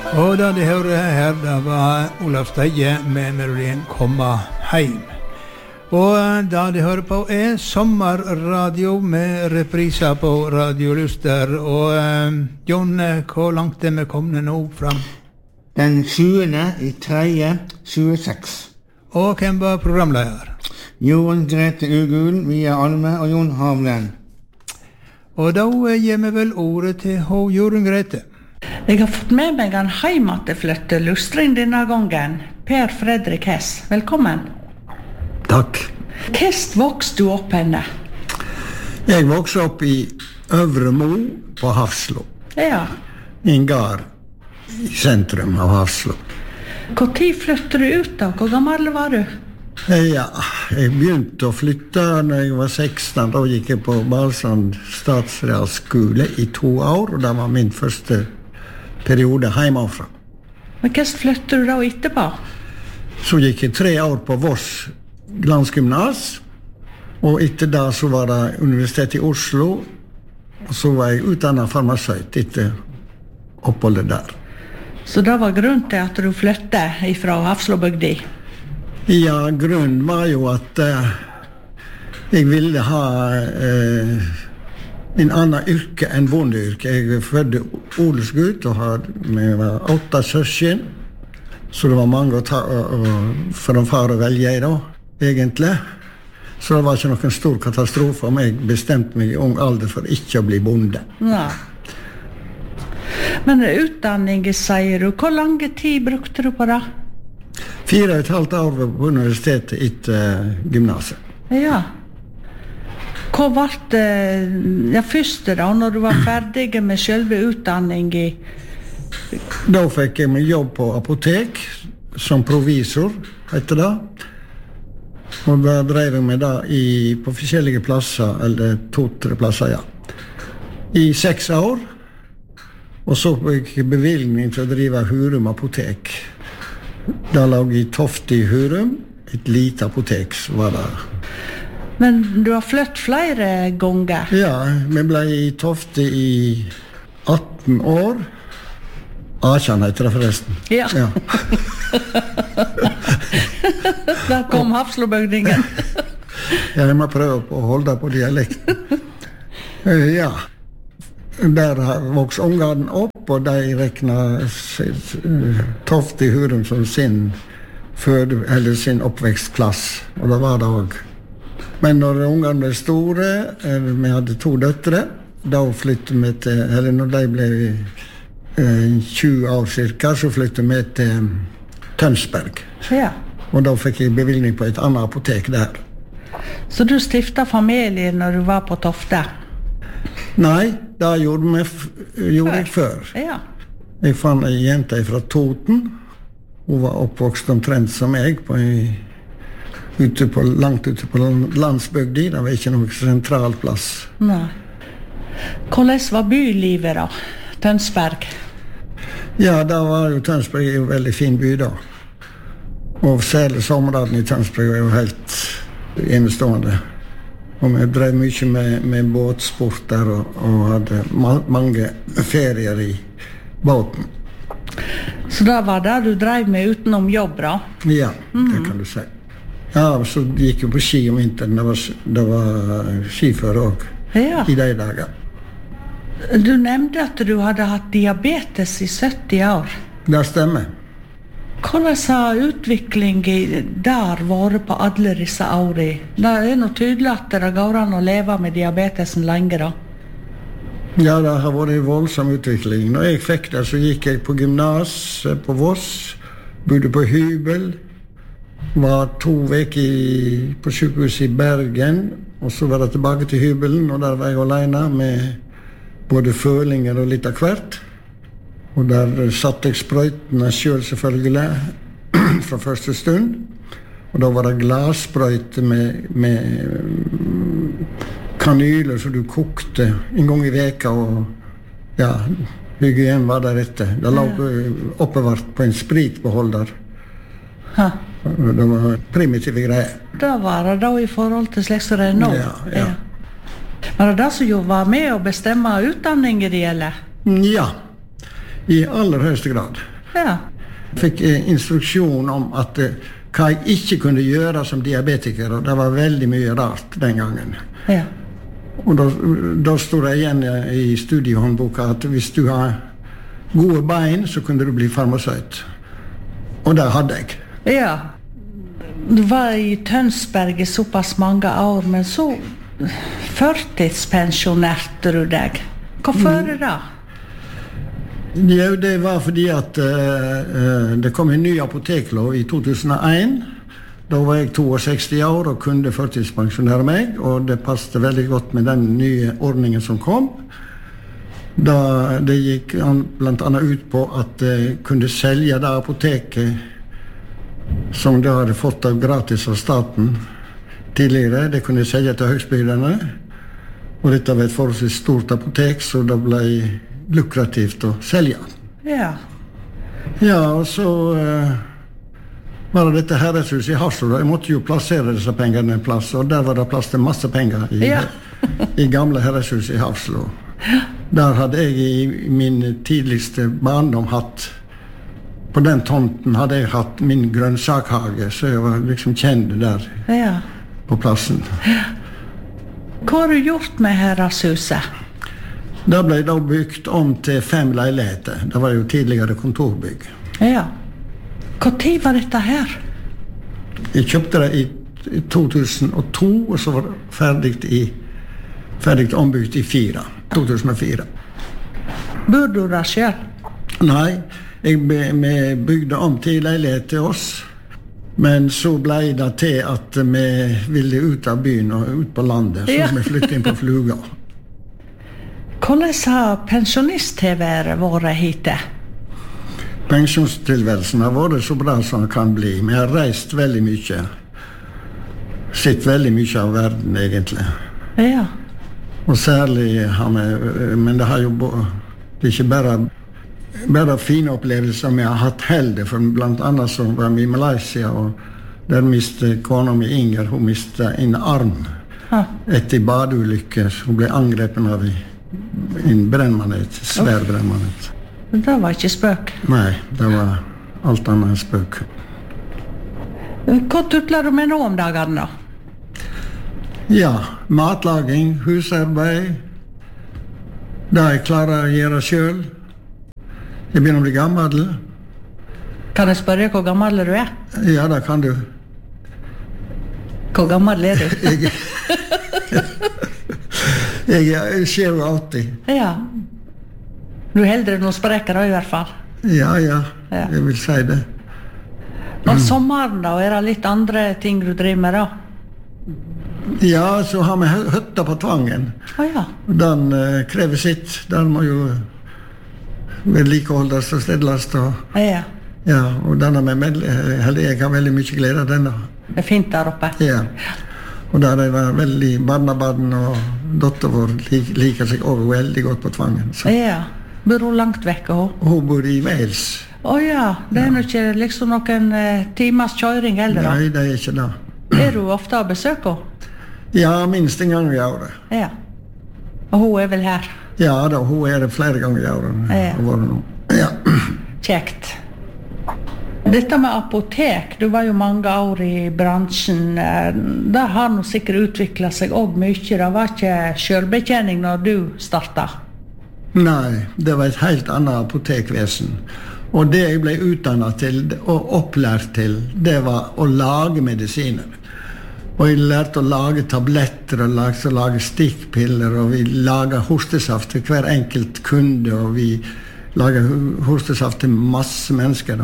Og da de hører her, det var Olaf Steie med melodien «Komma heim». Og da de hører på sommerradio med repriser på Radio Luster. Og Jon, hvor langt vi kommet nå fram? Den 7.3.26. Og hvem var programleder? Jon Grete Ugul, Mia Alme og Jon Havlen. Og da gir vi vel ordet til Jorunn Grete. Jeg har fått med meg en heimateflytte lustring denne gangen. Per Fredrik Hess, velkommen. Takk. Hvordan vokste du opp henne? Jeg vokste opp i Øvre Mo på Hafslo. Ja. En gard i sentrum av Hafslo. Hvor tid flyttet du ut da? Hvor gammel var du? Ja, jeg begynte å flytte når jeg var 16. Da gikk jeg på Balsand statsrealskole i 2 år, og det var min første periode hjemmefra. Men hvordan flyttet du da etterpå? Så gikk jeg 3 år på Voss landsgymnas, og etter det så var det Universitetet i Oslo, og så var jeg utdannet farmasøyt etter oppholdet der. Så det var grunnen til at du flyttet fra Hafslobygdi? Ja, grunnen var jo at jeg ville ha en annen yrke enn bondeyrke. Jeg fødte odelsgutt og vi var 8 søsken, så det var mange for en far å velge i da, egentlig. Så det var ikke noen stor katastrofe om jeg bestemte meg i ung alder for ikke å bli bonde. Ja. Men utdanning, sier du, hvor lang tid brukte du på det? 4,5 år på universitetet etter gymnaset. Ja. Hva var det første da, når du var ferdig med selve utdanning? Da fikk jeg meg jobb på apotek, som provisor, heter det. Og da drev jeg meg da på forskjellige plasser, eller 2-3 plasser, ja. I 6 år. Og så fikk jeg bevilgning til å drive Hurum apotek. Da lag i Tofte i Hurum, et lite apotek var det. Men du har flyttet flere ganger? Ja, vi ble i Tofte i 18 år. Asjan heter det forresten. Ja. Da kom Hafslobygdingen. Ja, jeg må prøve å holde på dialekten. Ja. Der vokste ungene opp, og de rekna Tofte i Hurum som sin oppvekstplass, og det var det også. Men når ungene ble store, vi hadde 2 døtre, da flyttet vi til, eller når de ble 20 år cirka, så flyttet vi til Tønsberg. Ja. Og da fikk jeg bevilgning på et annet apotek der. Så du stiftet familie når du var på Tofte? Nei, det gjorde jeg før. Ja. Jeg fant en jente fra Toten. Hun var oppvokst omtrent som jeg, langt ute på landsbygdi. Det var ikke noen sentral plass. Nei. Hvordan var bylivet da, Tønsberg? Ja, da var jo Tønsberg en veldig fin by da. Og særlig sommerdagen i Tønsberg var jo helt enestående. Og vi drev mye med båtsport der, og hadde mange ferier i båten. Så da var det du drev med utenom jobb da? Ja, det kan du si. Ja, så gikk jeg på ski om vinteren. Det var skiføre også, i de dager. Du nevnte at du hadde hatt diabetes i 70 år. Det stemmer. Hvordan har utviklingen der vært på alle disse årene? Det er noe tydelig at det går an å leve med diabetesen lenge da. Ja, det har vært en voldsom utvikling. Når jeg fikk det, så gikk jeg på gymnas på Voss, bodde på hybel, var 2 uker på sykehuset i Bergen, og så var jeg tilbake til hybelen, og der var jeg alene med både følinger og litt av hvert. Og der satte jeg sprøytene selv selvfølgelig, fra første stund. Og da var det glassprøyte med kanyler som du kokte en gang i veka, og ja, hygien var der etter. Det lå oppbevart på en spritbeholder. Det var primitive greier. Da var det da i forhold til slik som det er nå? Ja. Var det det som jo var med å bestemme utdanningen det gjelder? Ja, i aller høyeste grad. Ja. Jeg fikk instruksjon om at hva jeg ikke kunne gjøre som diabetiker, og det var veldig mye rart den gangen. Ja. Og da stod det igjen i studiehåndboka at hvis du har gode bein, så kunne du bli farmasøyt. Og det hadde jeg. Ja. Du var i Tønsberg i såpass mange år, men så førtidspensjonerte du deg. Hvorfor da? Ja, det var fordi at det kom en ny apoteklov i 2001. Da var jeg 62 år og kunne førtidspensjonere meg, og det passet veldig godt med den nye ordningen som kom. Da det gikk blant annet ut på at jeg kunne selge det apoteket som de hadde fått av gratis av staten tidligere. Det kunne jeg selge til høgstbyderne, og dette var et forholdsvis stort apotek, så det ble lukrativt å selge. Ja. Ja, og så var det dette herreshuset i Haslo. Jeg måtte jo plassere disse pengene en plass, og der var det plass til masse penger i gamle herreshuset i Haslo. Der hadde jeg i min tidligste barndom hatt, på den tomten hadde jeg hatt min grønnsakshage, så jeg var liksom kjent der på plassen. Hva har du gjort med herreshuset? Det ble da bygd om til 5 leiligheter. Det var jo tidligere kontorbygg. Ja. Hva tid var dette her? Jeg kjøpte det i 2002, og så var det ferdig ombygd i 2004. Bor du der selv? Nei, vi bygde om til leilighet til oss. Men så ble det til at vi ville ut av byen og ut på landet, så vi flyttet inn på Fluga. Hvordan har pensjonist-TV-et vært hittil? Pensjonstilværelsen har vært så bra som den kan bli. Vi har reist veldig mye. Sett veldig mye av verden, egentlig. Ja. Og særlig har vi, men det har jo det er ikke bare fine opplevelser vi har hatt heldig, for blant annet så var vi i Malaysia, og der mistet kona mi Inger, hun mistet en arm etter badeulykker. Hun ble angrepen av en brennmanet, svær brennmanet. Det var ikke spøk? Nei, det var alt annet enn spøk. Hva tutler du med nå om dagene da? Ja, matlaging, husarbeid, det jeg klarer å gjøre selv. Jeg begynner å bli gammel. Kan jeg spørre hvor gammel du er? Ja, det kan du. Hvor gammel er du? Jeg er 87. Ja. Du er heldre noen sprekker da, i hvert fall. Ja, jeg vil si det. Og sommeren da, er det litt andre ting du driver med da? Ja, så har vi høtta på Tvangen. Den krever sitt. Den må jo vedlikeholdes og stedles. Ja, og denne jeg har veldig mye glede av denne. Det er fint der oppe. Ja. Og der er det veldig barnebarn, og datter vår liker seg også veldig godt på Tvangen. Så. Ja, bor hun langt vekk? Hun bor i Wales. Ja, det er nok ikke liksom noen timers kjøring heller da? Nei, det er ikke det. Er du ofte å besøke henne? Ja, minst en gang i året. Ja, og hun er vel her? Ja, da, hun er det flere ganger i året. Ja. Kjekt. Dette med apotek, du var jo mange år i bransjen. Det har nå sikkert utviklet seg også mye. Det var ikke selvbetjening når du startet? Nei, det var et helt annet apotekvesen. Og det jeg ble utdannet til og opplært til, det var å lage medisiner. Og jeg lærte å lage tabletter og lage stikkpiller, og vi laget hostesaft til hver enkelt kunde, og vi laget hostesaft til masse mennesker.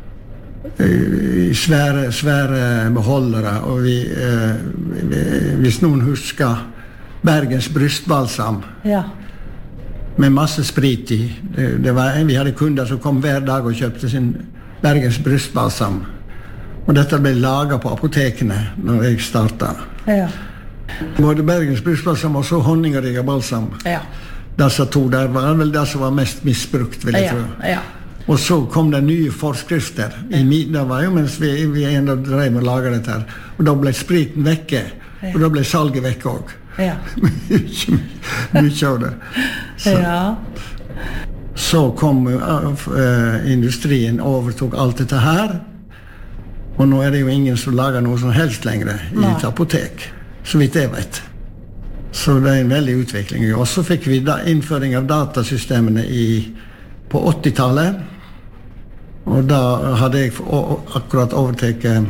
I svære beholdere, og hvis noen husker Bergens brystbalsam med masse sprit i. Vi hadde kunder som kom hver dag og kjøpte sin Bergens brystbalsam. Og dette ble laget på apotekene når jeg startet. Både Bergens brystbalsam og så honningerige balsam. Disse to der var vel det som var mest misbrukt, vil jeg tro. Og så kom det nye forskrifter. Det var jo mens vi enda drev med å lage dette her. Og da ble spriten vekke, og da ble salget vekke også. Mye av det. Så kom industrien og overtok alt dette her. Og nå det jo ingen som lager noe som helst lenger i et apotek, så vidt jeg vet. Så det en veldig utvikling. Og så fikk vi innføring av datasystemene på 80-tallet. Og da hadde jeg akkurat overtaket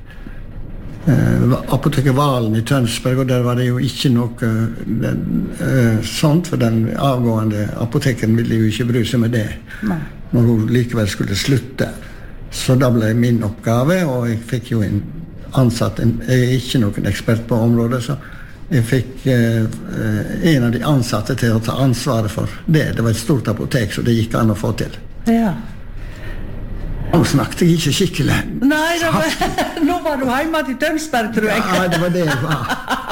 apoteket Valen i Tønsberg, og der var det jo ikke noe sånt, for den avgående apoteken ville jo ikke bry seg med det. Nei. Når hun likevel skulle slutte. Så da ble min oppgave, og jeg fikk jo ansatt jeg ikke noen ekspert på området, så jeg fikk en av de ansatte til å ta ansvaret for det. Det var et stort apotek, så det gikk an å få til. Ja. Nå snakket jeg ikke skikkelig. Nei, nå var du hjemme til Tønsberg, tror jeg. Ja, det var det jeg var.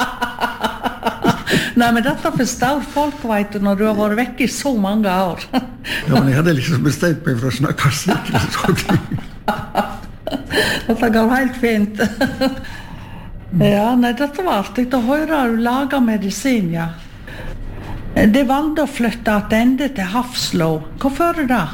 Nei, men dette forstår folk, vet du, når du har vært vekk i så mange år. Ja, men jeg hadde liksom bestemt meg for å snakke skikkelig. Dette går helt fint. Ja, nei, dette var artig å høre du lager medisin, ja. De valgte å flytte tilbake til Hafslo. Hvorfor det?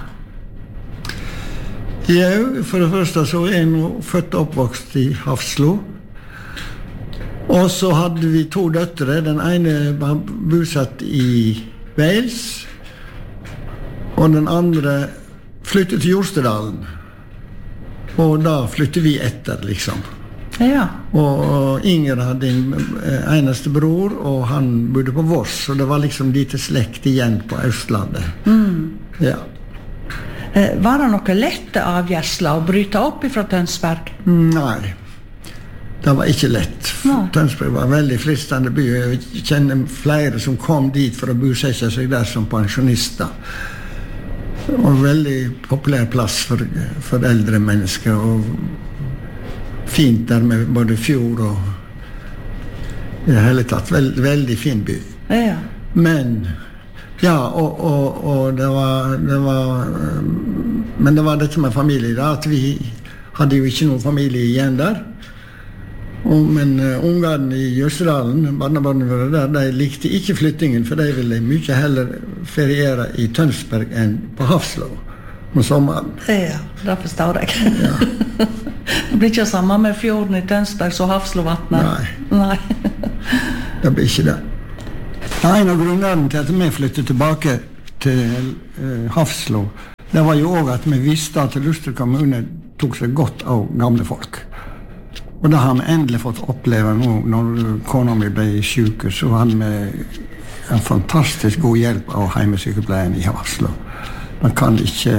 Ja, for det første så jeg nå født og oppvokst i Hafslo. Og så hadde vi 2 døtre. Den ene var bosatt i Wales, og den andre flyttet til Jostedalen. Og da flyttet vi etter, liksom. Ja. Og Inger hadde en eneste bror, og han bodde på Voss, og det var liksom lite slekt igjen på Østlandet. Ja. Var det noe lette avgjørsler å bryte opp fra Tønsberg? Nei, det var ikke lett. Tønsberg var en veldig fristende by. Jeg kjenner flere som kom dit for å bosette seg der som pensjonister. Og veldig populær plass for eldre mennesker, og fint der med både fjord og i det hele tatt. Veldig fin by. Ja. Men ja, og det var men det var dette med familie da, at vi hadde jo ikke noen familie igjen der. Men ungene i Jøssedalen, barnebarnene der, de likte ikke flyttingen, for de ville mye heller feriere i Tønsberg enn på Hafslo om sommeren. Ja, det forstår jeg. Ja. Det blir ikke samme med fjorden i Tønsberg som Hafslovatnet. Nei. Det blir ikke det. En av grunnene til at vi flyttet tilbake til Hafslo, det var jo også at vi visste at Luster kommune tok seg godt av gamle folk. Og det har vi endelig fått oppleve nå, når kona mi ble syk, så hadde vi en fantastisk god hjelp av heimesykepleien i Hafslo. Man kan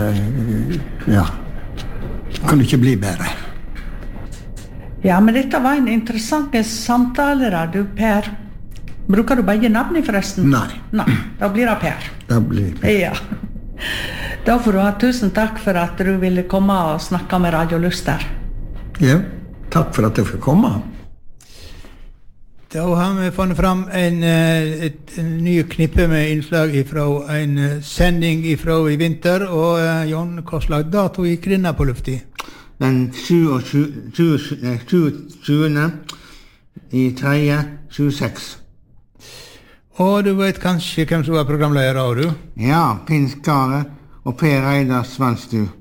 ikke bli bedre. Ja, men dette var en interessant samtale da, du Per. Bruker du begge navn forresten? Nei. Nei, da blir det Per. Det blir Per. Ja. Da får du ha tusen takk for at du ville komme og snakke med Radio Luster. Ja, takk for at jeg fikk komme. Da har vi funnet fram et ny knippe med innslag fra en sending fra i vinter, og Jon, hva slags dato gikk denne på lufta? Den 20. i 3. 26. Og du vet kanskje hvem som var programleder, har du? Ja, Pinn Skare og Per Reidar Svansrud.